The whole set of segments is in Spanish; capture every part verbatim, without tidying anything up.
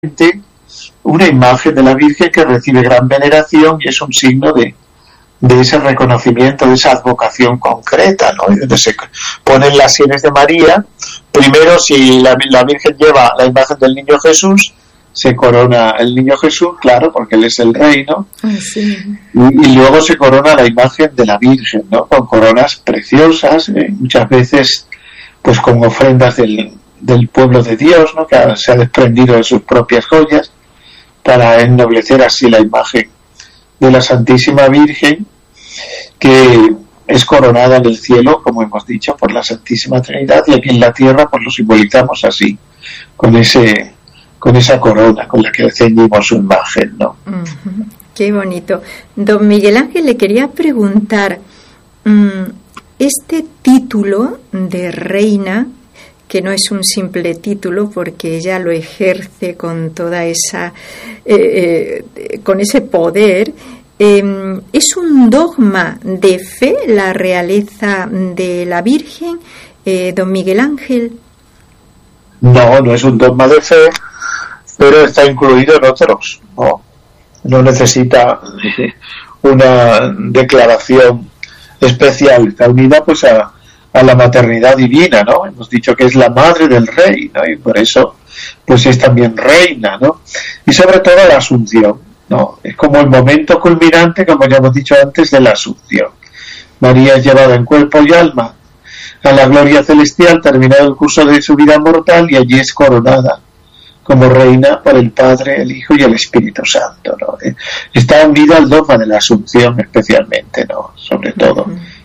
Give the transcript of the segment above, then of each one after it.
una imagen de la Virgen que recibe gran veneración y es un signo de, de ese reconocimiento, de esa advocación concreta, ¿no? Y donde se ponen las sienes de María. Primero, si la, la Virgen lleva la imagen del niño Jesús, se corona el niño Jesús, claro, porque él es el rey, ¿no? Sí. Y, y luego se corona la imagen de la Virgen, ¿no? Con coronas preciosas, ¿eh? Muchas veces pues con ofrendas del, del pueblo de Dios, ¿no? Que se ha desprendido de sus propias joyas para ennoblecer así la imagen de la Santísima Virgen, que es coronada en el cielo, como hemos dicho, por la Santísima Trinidad, y aquí en la tierra pues lo simbolizamos así, con ese con esa corona con la que ceñimos su imagen, ¿no? Uh-huh. Qué bonito. Don Miguel Ángel, le quería preguntar, um, este título de reina, que no es un simple título porque ella lo ejerce con toda esa, eh, eh, con ese poder, eh, ¿es un dogma de fe la realeza de la Virgen, eh, don Miguel Ángel? No, no es un dogma de fe, pero está incluido en otros. No, no necesita una declaración especial, está unida pues a, a la maternidad divina, ¿no? Hemos dicho que es la madre del rey, ¿no? Y por eso pues es también reina, ¿no? Y sobre todo la Asunción, ¿no? Es como el momento culminante, como ya hemos dicho antes, de la Asunción. María es llevada en cuerpo y alma a la gloria celestial, terminado el curso de su vida mortal, y allí es coronada como reina por el Padre, el Hijo y el Espíritu Santo, ¿no? Está unida al dogma de la Asunción especialmente, ¿no? Sobre todo.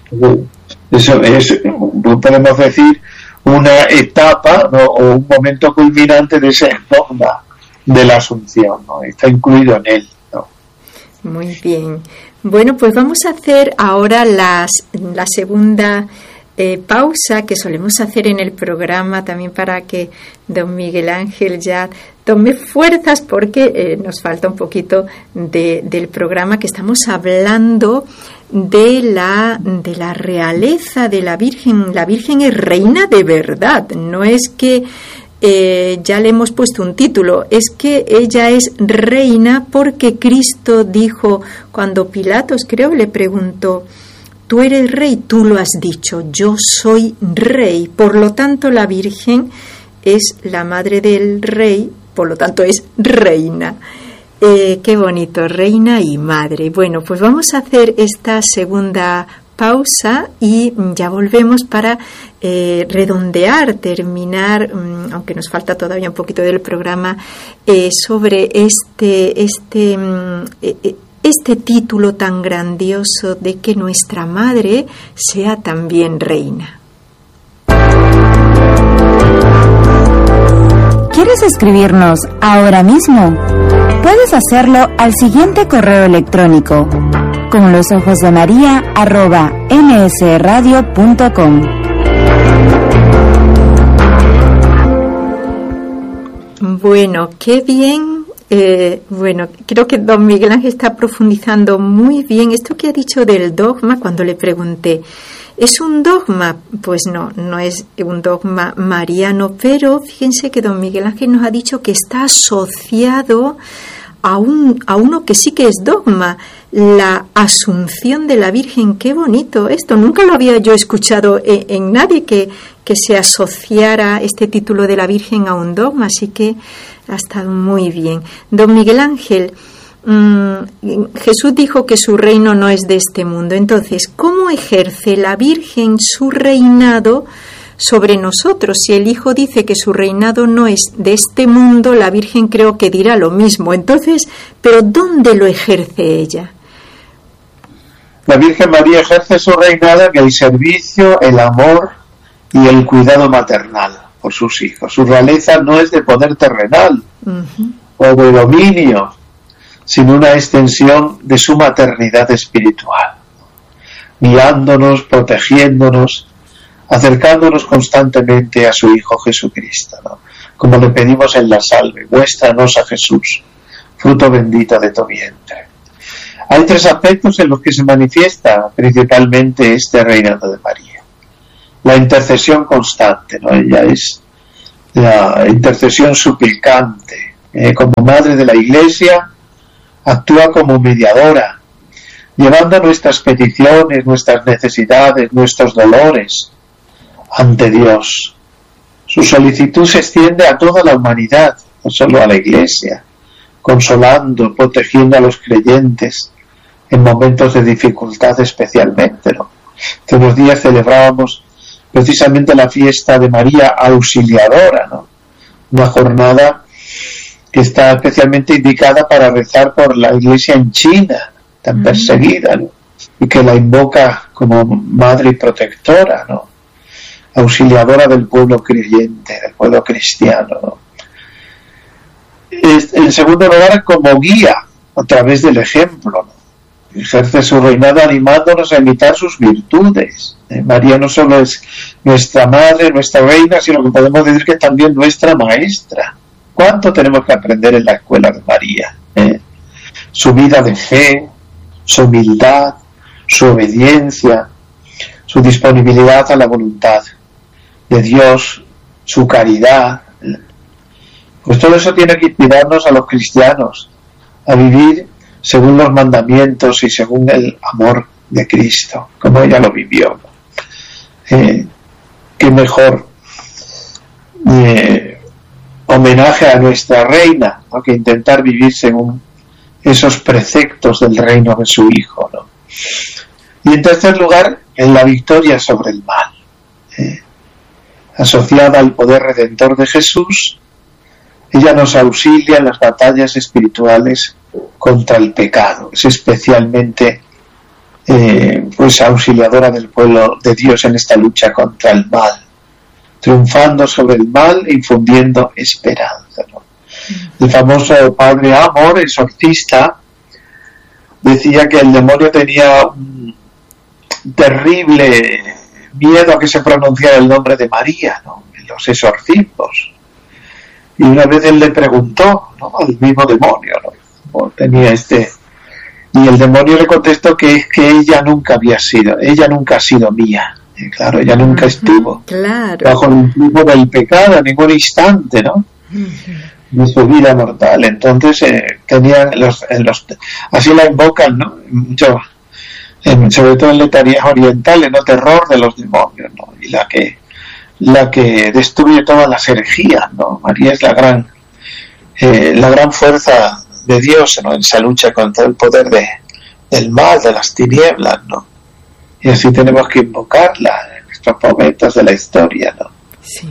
Eso es, podemos decir, una etapa, ¿no? O un momento culminante de ese dogma de la Asunción, ¿no? Está incluido en él, ¿no? Muy bien. Bueno, pues vamos a hacer ahora las, la segunda Eh, pausa que solemos hacer en el programa también para que don Miguel Ángel ya tome fuerzas, porque eh, nos falta un poquito de, del programa, que estamos hablando de la, de la realeza de la Virgen. La Virgen es reina de verdad, no es que eh, ya le hemos puesto un título, es que ella es reina porque Cristo dijo, cuando Pilatos creo le preguntó: tú eres rey, tú lo has dicho, yo soy rey. Por lo tanto, la Virgen es la madre del rey, por lo tanto es reina. Eh, qué bonito, reina y madre. Bueno, pues vamos a hacer esta segunda pausa y ya volvemos para eh, redondear, terminar, um, aunque nos falta todavía un poquito del programa, eh, sobre este, este, um, eh, este título tan grandioso de que nuestra madre sea también reina. ¿Quieres escribirnos ahora mismo? Puedes hacerlo al siguiente correo electrónico: con los ojos de María arroba nsradio punto com. Bueno, qué bien. Eh, bueno, creo que don Miguel Ángel está profundizando muy bien esto que ha dicho del dogma. Cuando le pregunté, ¿es un dogma? Pues no, no es un dogma mariano, pero fíjense que don Miguel Ángel nos ha dicho que está asociado a, un, a uno que sí que es dogma, la Asunción de la Virgen. Qué bonito esto, nunca lo había yo escuchado en, en nadie que, que se asociara este título de la Virgen a un dogma, así que ha estado muy bien. Don Miguel Ángel, mmm, Jesús dijo que su reino no es de este mundo. Entonces, ¿cómo ejerce la Virgen su reinado sobre nosotros? Si el Hijo dice que su reinado no es de este mundo, la Virgen creo que dirá lo mismo. Entonces, ¿pero dónde lo ejerce ella? La Virgen María ejerce su reinado en el servicio, el amor y el cuidado maternal por sus hijos. Su realeza no es de poder terrenal uh-huh. o de dominio, sino una extensión de su maternidad espiritual, guiándonos, protegiéndonos, acercándonos constantemente a su Hijo Jesucristo, ¿no? Como le pedimos en la salve: muéstranos a Jesús, fruto bendito de tu vientre. Hay tres aspectos en los que se manifiesta principalmente este reinado de María. La intercesión constante, ¿no? Ella es la intercesión suplicante, eh, como madre de la Iglesia, actúa como mediadora, llevando nuestras peticiones, nuestras necesidades, nuestros dolores ante Dios. Su solicitud se extiende a toda la humanidad, no solo a la Iglesia, consolando, protegiendo a los creyentes en momentos de dificultad especialmente, ¿no? Hace unos días celebrábamos precisamente la fiesta de María Auxiliadora, ¿no? Una jornada que está especialmente indicada para rezar por la Iglesia en China, tan perseguida, ¿no? Y que la invoca como madre y protectora, ¿no? Auxiliadora del pueblo creyente, del pueblo cristiano, ¿no? En segundo lugar, como guía a través del ejemplo, ¿no? Ejerce su reinado animándonos a imitar sus virtudes. ¿eh? María no solo es nuestra madre, nuestra reina, sino que podemos decir que es también nuestra maestra. ¿Cuánto tenemos que aprender en la escuela de María? ¿eh? Su vida de fe, su humildad, su obediencia, su disponibilidad a la voluntad de Dios, su caridad. Pues todo eso tiene que inspirarnos a los cristianos a vivir según los mandamientos y según el amor de Cristo, como ella lo vivió. Eh, qué mejor eh, homenaje a nuestra reina, ¿no? Que intentar vivir según esos preceptos del reino de su Hijo, ¿no? Y en tercer lugar, en la victoria sobre el mal, eh, asociada al poder redentor de Jesús. Ella nos auxilia en las batallas espirituales contra el pecado. Es especialmente eh, pues auxiliadora del pueblo de Dios en esta lucha contra el mal, triunfando sobre el mal e infundiendo esperanza, ¿no? El famoso padre Amor, exorcista, decía que el demonio tenía un terrible miedo a que se pronunciara el nombre de María, ¿no? En los exorcismos. Y una vez él le preguntó, ¿no? Al mismo demonio, ¿no? Tenía este, y el demonio le contestó que es que ella nunca había sido, ella nunca ha sido mía. Y claro, ella nunca uh-huh, estuvo claro. bajo el influjo del pecado en ningún instante, ¿no? Uh-huh. De su vida mortal. Entonces eh, tenían los, en los, así la invocan, ¿no? Mucho, en, sobre todo en letanías orientales, ¿no? Terror de los demonios, ¿no? Y la que la que destruye todas las herejías, ¿no? María es la gran eh, la gran fuerza de Dios, ¿no? En esa lucha contra el poder de, del mal, de las tinieblas, ¿no? Y así tenemos que invocarla en estos momentos de la historia, ¿no? Sí.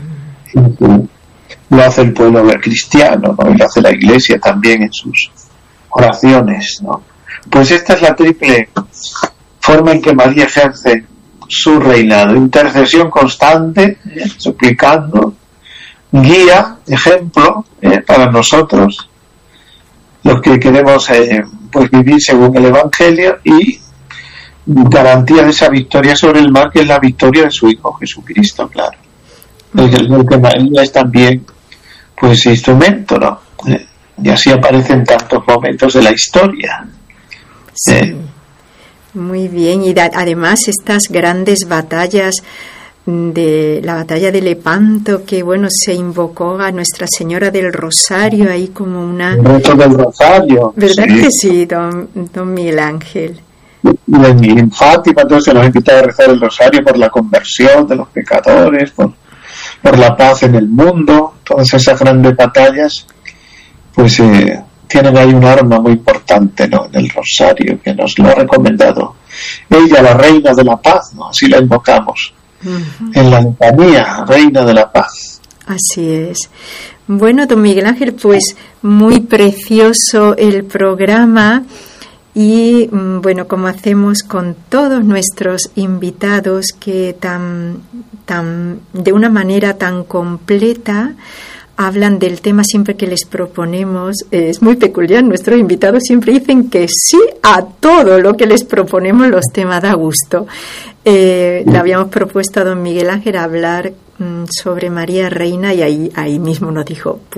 Lo hace el pueblo cristiano, ¿no? Y lo hace la Iglesia también en sus oraciones, ¿no? Pues esta es la triple forma en que María ejerce su reinado: intercesión constante, ¿eh? suplicando, guía, ejemplo, ¿eh? para nosotros, los que queremos eh, pues vivir según el Evangelio, y garantía de esa victoria sobre el mal, que es la victoria de su Hijo Jesucristo, claro. El, el que María es también pues instrumento, ¿no? Eh, y así aparecen tantos momentos de la historia. Sí. Eh, Muy bien, y da, además estas grandes batallas de la batalla de Lepanto, que bueno, se invocó a Nuestra Señora del Rosario ahí como una... El rezo del Rosario. ¿Verdad sí. que sí, don, don Miguel Ángel? Y en, en Fátima entonces nos invita a rezar el Rosario por la conversión de los pecadores, por, por la paz en el mundo. Todas esas grandes batallas pues eh, tienen ahí un arma muy importante, ¿no? En el Rosario, que nos lo ha recomendado ella, la Reina de la Paz, ¿no? Así la invocamos uh-huh. en la letanía, Reina de la Paz. Así es. Bueno, don Miguel Ángel, pues muy precioso el programa. Y bueno, como hacemos con todos nuestros invitados, que tan, tan, de una manera tan completa hablan del tema siempre que les proponemos. Es muy peculiar, nuestros invitados siempre dicen que sí a todo lo que les proponemos. Los temas da gusto. Eh, le habíamos propuesto a don Miguel Ángel hablar mm, sobre María Reina, y ahí, ahí mismo nos dijo, pues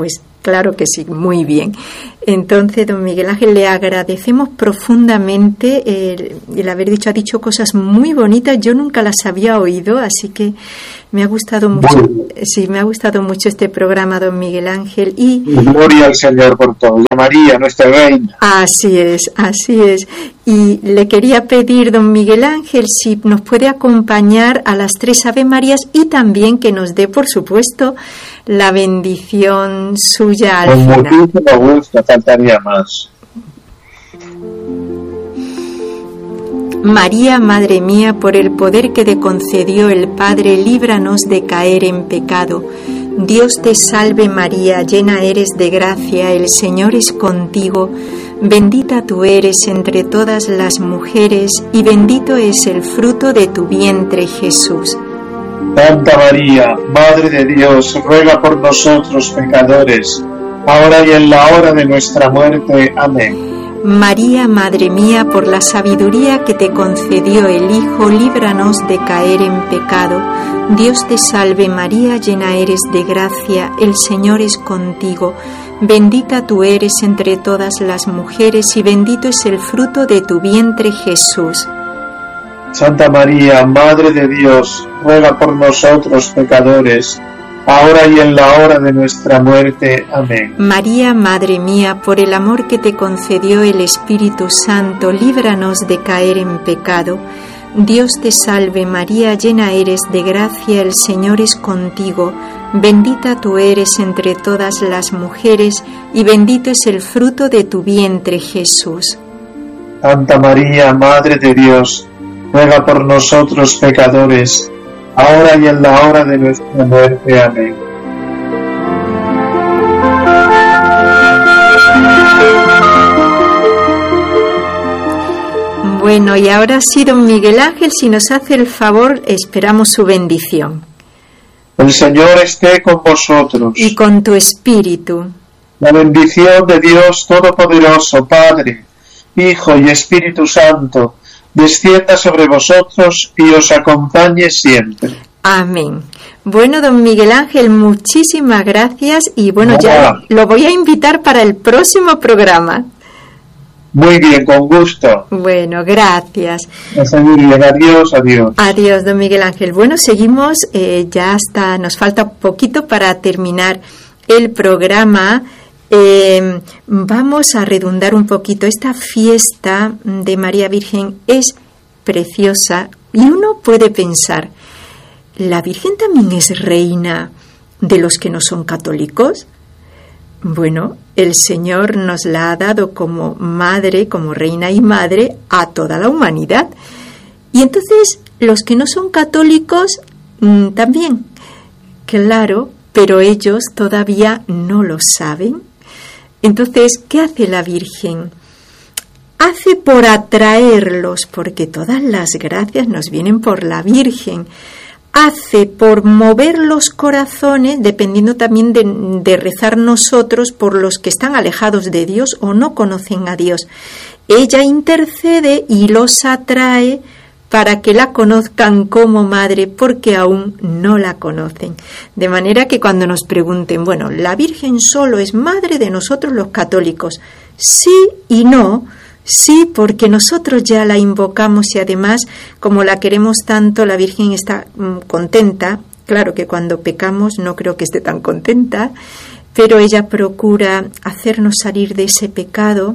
claro que sí, muy bien. Entonces, don Miguel Ángel, le agradecemos profundamente el, el haber dicho, ha dicho cosas muy bonitas, yo nunca las había oído, así que me ha gustado mucho, bueno. sí, me ha gustado mucho este programa, don Miguel Ángel. Y gloria al Señor por todo, y a María, nuestra reina. Así es, así es. Y le quería pedir, don Miguel Ángel, si nos puede acompañar a las tres Ave Marías y también que nos dé, por supuesto, la bendición suya al Con final. Con muchísimo gusto, faltaría más. María, Madre mía, por el poder que te concedió el Padre, líbranos de caer en pecado. Dios te salve María, llena eres de gracia, el Señor es contigo. Bendita tú eres entre todas las mujeres y bendito es el fruto de tu vientre, Jesús. Santa María, Madre de Dios, ruega por nosotros pecadores, ahora y en la hora de nuestra muerte. Amén. María, Madre mía, por la sabiduría que te concedió el Hijo, líbranos de caer en pecado. Dios te salve María, llena eres de gracia, el Señor es contigo. Bendita tú eres entre todas las mujeres y bendito es el fruto de tu vientre, Jesús. Santa María, Madre de Dios, ruega por nosotros pecadores, ahora y en la hora de nuestra muerte. Amén. María, Madre mía, por el amor que te concedió el Espíritu Santo, líbranos de caer en pecado. Dios te salve María, llena eres de gracia, el Señor es contigo. Bendita tú eres entre todas las mujeres y bendito es el fruto de tu vientre, Jesús. Santa María, Madre de Dios, ruega por nosotros pecadores, ahora y en la hora de nuestra muerte. Amén. Bueno, y ahora sí, don Miguel Ángel, si nos hace el favor, esperamos su bendición. El Señor esté con vosotros. Y con tu espíritu. La bendición de Dios Todopoderoso, Padre, Hijo y Espíritu Santo, descienda sobre vosotros y os acompañe siempre. Amén. Bueno, don Miguel Ángel, muchísimas gracias y bueno, Hola. ya lo voy a invitar para el próximo programa. Muy bien, con gusto. Bueno, gracias. Adiós, adiós. Adiós, don Miguel Ángel. Bueno, seguimos, eh, ya hasta nos falta poquito para terminar el programa. Eh, vamos a redundar un poquito. Esta fiesta de María Virgen es preciosa y uno puede pensar, ¿la Virgen también es reina de los que no son católicos? Bueno, el Señor nos la ha dado como madre, como reina y madre a toda la humanidad. Y entonces los que no son católicos mmm, también, claro, pero ellos todavía no lo saben. Entonces, ¿qué hace la Virgen? Hace por atraerlos, porque todas las gracias nos vienen por la Virgen. Hace por mover los corazones, dependiendo también de, de rezar nosotros por los que están alejados de Dios o no conocen a Dios. Ella intercede y los atrae para que la conozcan como madre, porque aún no la conocen. De manera que cuando nos pregunten, bueno, ¿la Virgen solo es madre de nosotros los católicos? Sí y no. Sí, porque nosotros ya la invocamos y además, como la queremos tanto, la Virgen está mm, contenta. Claro que cuando pecamos no creo que esté tan contenta, pero ella procura hacernos salir de ese pecado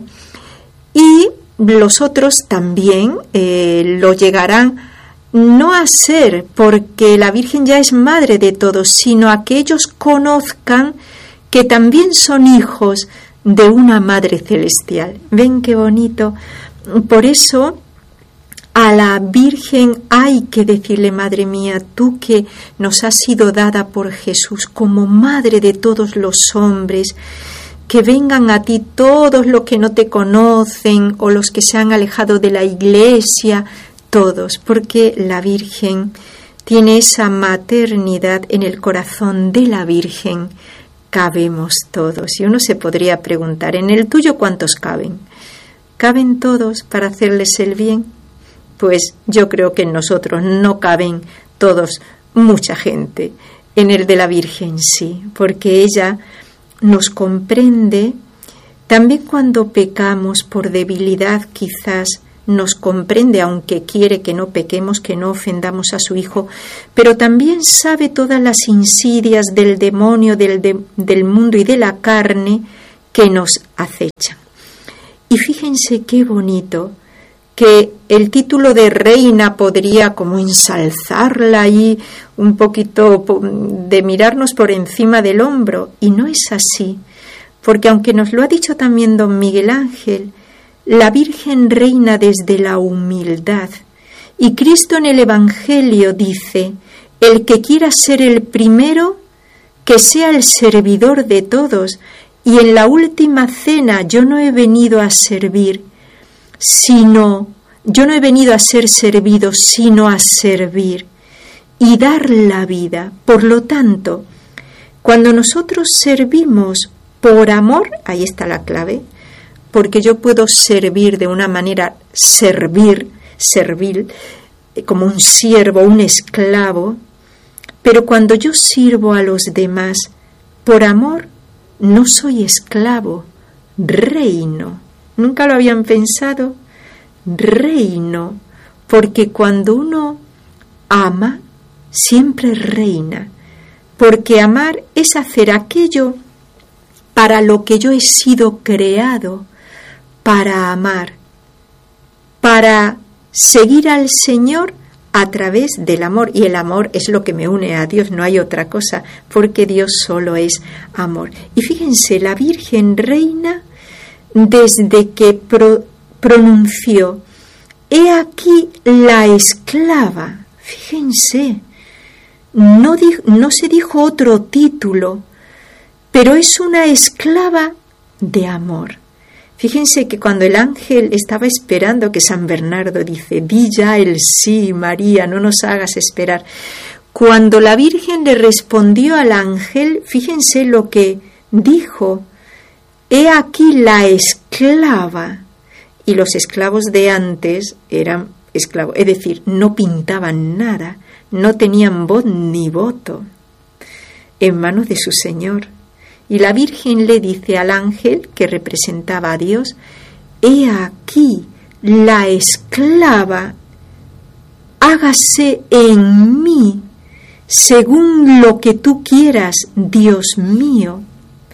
y los otros también eh, lo llegarán no a ser porque la Virgen ya es madre de todos, sino a que ellos conozcan que también son hijos de una madre celestial. ¿Ven qué bonito? Por eso a la Virgen hay que decirle, madre mía, tú que nos has sido dada por Jesús como madre de todos los hombres, que vengan a ti todos los que no te conocen o los que se han alejado de la Iglesia, todos, porque la Virgen tiene esa maternidad en el corazón de la Virgen. Cabemos todos. Y uno se podría preguntar, ¿en el tuyo cuántos caben? ¿Caben todos para hacerles el bien? Pues yo creo que en nosotros no caben todos, mucha gente. En el de la Virgen sí, porque ella nos comprende, también cuando pecamos por debilidad quizás nos comprende, aunque quiere que no pequemos, que no ofendamos a su Hijo, pero también sabe todas las insidias del demonio, del, de, del mundo y de la carne que nos acechan. Y fíjense qué bonito que el título de reina podría como ensalzarla y un poquito de mirarnos por encima del hombro, y no es así, porque aunque nos lo ha dicho también don Miguel Ángel, la Virgen reina desde la humildad, y Cristo en el Evangelio dice: el que quiera ser el primero, que sea el servidor de todos. Y en la última cena: yo no he venido a servir, sino, yo no he venido a ser servido, sino a servir y dar la vida. Por lo tanto, cuando nosotros servimos por amor, ahí está la clave, porque yo puedo servir de una manera, servir, servil, como un siervo, un esclavo, pero cuando yo sirvo a los demás por amor, no soy esclavo, reino. ¿Nunca lo habían pensado? Reino, porque cuando uno ama, siempre reina, porque amar es hacer aquello para lo que yo he sido creado, para amar, para seguir al Señor a través del amor, y el amor es lo que me une a Dios, no hay otra cosa, porque Dios solo es amor. Y fíjense, la Virgen reina, desde que pro, pronunció: he aquí la esclava, fíjense, no, di, no se dijo otro título, pero es una esclava de amor. Fíjense que cuando el ángel estaba esperando que San Bernardo dice: di ya el sí, María, no nos hagas esperar. Cuando la Virgen le respondió al ángel, fíjense lo que dijo: he aquí la esclava. Y los esclavos de antes eran esclavos, es decir, no pintaban nada, no tenían voz ni voto, en manos de su Señor. Y la Virgen le dice al ángel, que representaba a Dios: he aquí la esclava, hágase en mí según lo que tú quieras, Dios mío.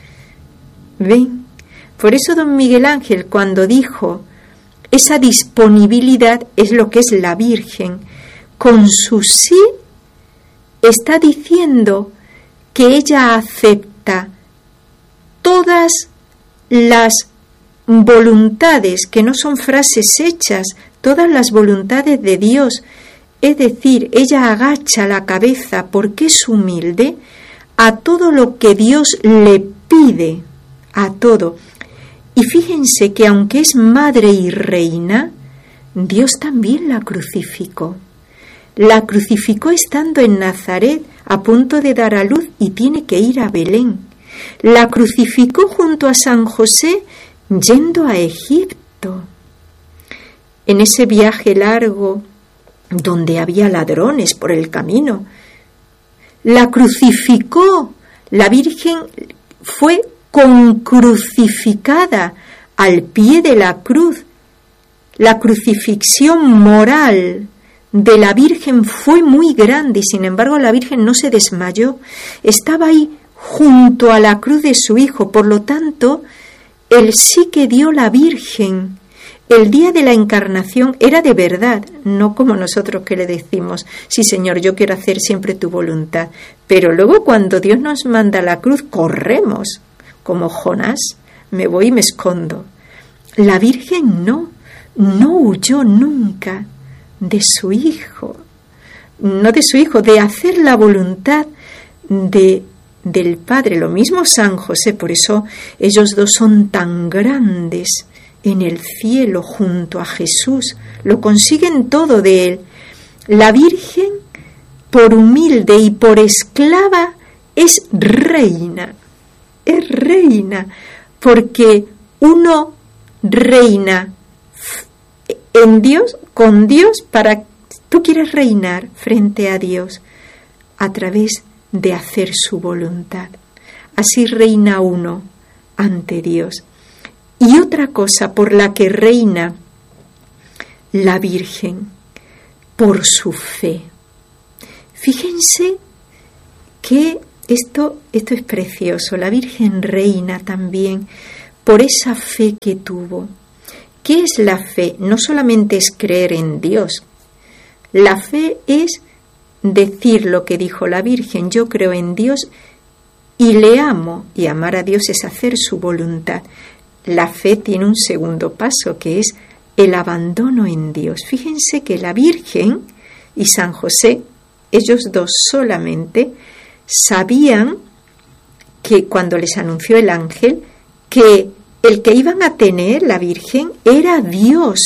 ¿Ven? Por eso don Miguel Ángel, cuando dijo esa disponibilidad, es lo que es la Virgen, con su sí está diciendo que ella acepta todas las voluntades, que no son frases hechas, todas las voluntades de Dios. Es decir, ella agacha la cabeza porque es humilde a todo lo que Dios le pide, a todo. Y fíjense que aunque es madre y reina, Dios también la crucificó. La crucificó estando en Nazaret, a punto de dar a luz, y tiene que ir a Belén. La crucificó junto a San José yendo a Egipto. En ese viaje largo donde había ladrones por el camino, la crucificó. La Virgen fue concrucificada al pie de la cruz. La crucifixión moral de la Virgen fue muy grande y sin embargo la Virgen no se desmayó. Estaba ahí junto a la cruz de su Hijo. Por lo tanto, el sí que dio la Virgen el día de la encarnación era de verdad, no como nosotros que le decimos: sí, Señor, yo quiero hacer siempre tu voluntad. Pero luego cuando Dios nos manda a la cruz, corremos, como Jonás, me voy y me escondo. La Virgen no, no huyó nunca de su Hijo, no de su Hijo, de hacer la voluntad de del Padre. Lo mismo San José, por eso ellos dos son tan grandes en el cielo junto a Jesús, lo consiguen todo de él. La Virgen, por humilde y por esclava, es reina, es reina, porque uno reina en Dios, con Dios, para tú quieres reinar frente a Dios a través de hacer su voluntad, así reina uno ante Dios. Y otra cosa por la que reina la Virgen, por su fe. Fíjense que esto, esto es precioso. La Virgen reina también por esa fe que tuvo. ¿Qué es la fe? No solamente es creer en Dios. La fe es decir lo que dijo la Virgen: yo creo en Dios y le amo, y amar a Dios es hacer su voluntad. La fe tiene un segundo paso, que es el abandono en Dios. Fíjense que la Virgen y San José, ellos dos solamente, sabían que cuando les anunció el ángel, que el que iban a tener, la Virgen, era Dios.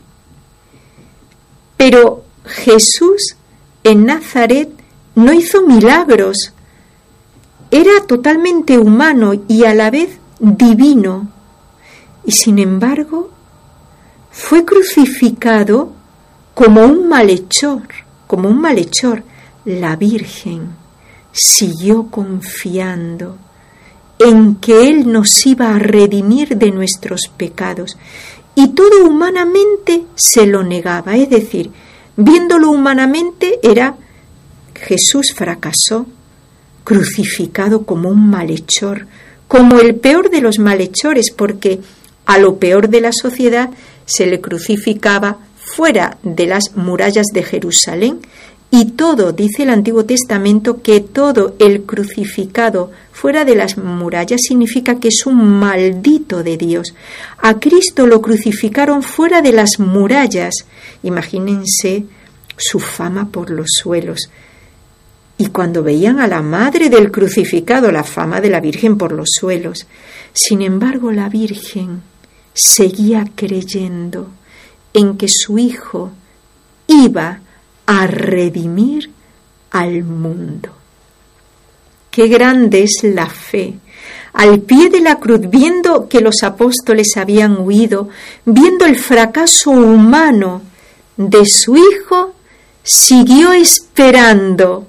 Pero Jesús en Nazaret no hizo milagros. Era totalmente humano y a la vez divino. Y sin embargo, fue crucificado como un malhechor, como un malhechor. La Virgen siguió confiando en que Él nos iba a redimir de nuestros pecados. Y todo humanamente se lo negaba. Es decir, viéndolo humanamente, era Jesús fracasó, crucificado como un malhechor, como el peor de los malhechores, porque a lo peor de la sociedad se le crucificaba fuera de las murallas de Jerusalén. Y todo, dice el Antiguo Testamento, que todo el crucificado fuera de las murallas significa que es un maldito de Dios. A Cristo lo crucificaron fuera de las murallas. Imagínense su fama por los suelos. Y cuando veían a la madre del crucificado, la fama de la Virgen por los suelos. Sin embargo, la Virgen seguía creyendo en que su Hijo iba a redimir al mundo. Qué grande es la fe. Al pie de la cruz, viendo que los apóstoles habían huido, viendo el fracaso humano de su Hijo, siguió esperando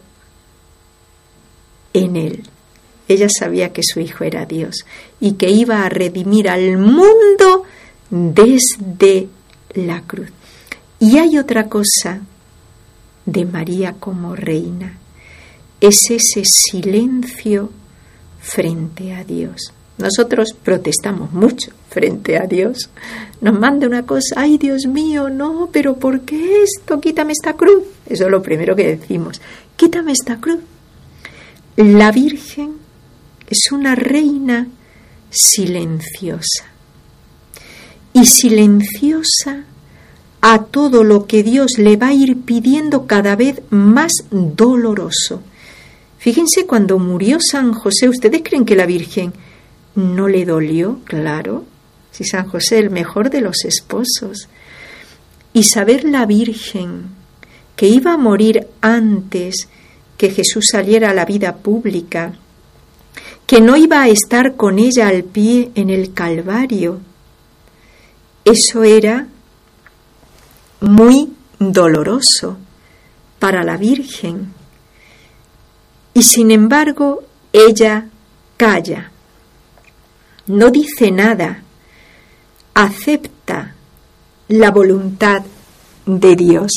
en Él. Ella sabía que su Hijo era Dios y que iba a redimir al mundo desde la cruz. Y hay otra cosa de María como reina, es ese silencio frente a Dios. Nosotros protestamos mucho frente a Dios. Nos manda una cosa: ay, Dios mío, no, pero ¿por qué esto? Quítame esta cruz. Eso es lo primero que decimos: quítame esta cruz. La Virgen es una reina silenciosa, y silenciosa a todo lo que Dios le va a ir pidiendo cada vez más doloroso. Fíjense, cuando murió San José, ¿ustedes creen que la Virgen no le dolió? Claro, si San José, el mejor de los esposos. Y saber la Virgen que iba a morir antes que Jesús saliera a la vida pública, que no iba a estar con ella al pie en el Calvario, eso era muy doloroso para la Virgen. Y sin embargo, ella calla, no dice nada, acepta la voluntad de Dios.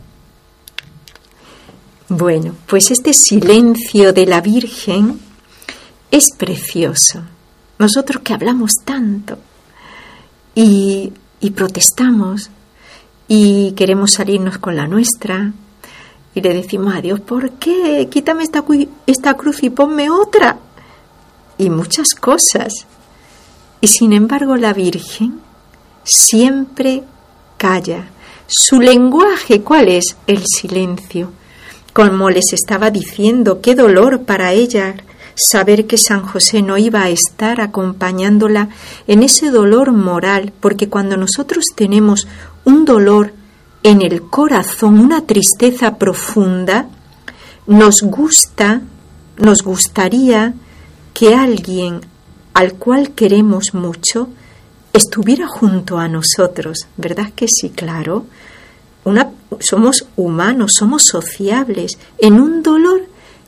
Bueno, pues este silencio de la Virgen es precioso. Nosotros que hablamos tanto y, y protestamos y queremos salirnos con la nuestra y le decimos a Dios: ¿por qué? Quítame esta, esta cruz y ponme otra. Y muchas cosas. Y sin embargo la Virgen siempre calla. Su lenguaje, ¿cuál es? El silencio. Como les estaba diciendo, qué dolor para ella saber que San José no iba a estar acompañándola en ese dolor moral, porque cuando nosotros tenemos un dolor en el corazón, una tristeza profunda, nos gusta, nos gustaría que alguien al cual queremos mucho estuviera junto a nosotros, ¿verdad que sí? Claro. Una, somos humanos, somos sociables. En un dolor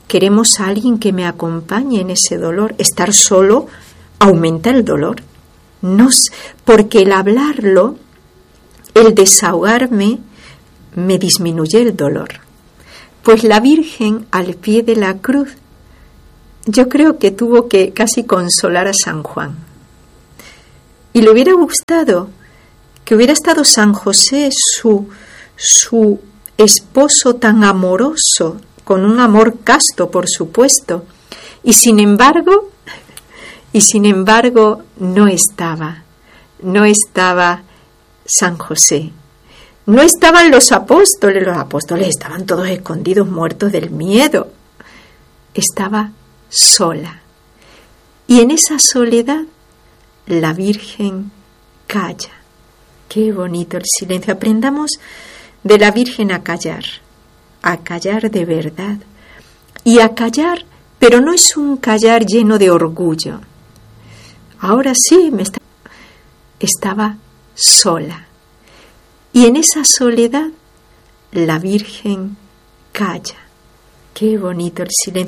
queremos a alguien que me acompañe en ese dolor. Estar solo aumenta el dolor. No, porque el hablarlo, el desahogarme, me disminuye el dolor. Pues la Virgen al pie de la cruz, yo creo que tuvo que casi consolar a San Juan. Y le hubiera gustado que hubiera estado San José, su, su esposo tan amoroso, con un amor casto, por supuesto, y sin embargo, y sin embargo no estaba, no estaba San José, no estaban los apóstoles, los apóstoles estaban todos escondidos, muertos del miedo, estaba sola, y en esa soledad la Virgen calla. Qué bonito el silencio. Aprendamos de la Virgen a callar, a callar de verdad. Y a callar, pero no es un callar lleno de orgullo. Ahora sí, me está... estaba sola. Y en esa soledad, la Virgen calla. Qué bonito el silencio.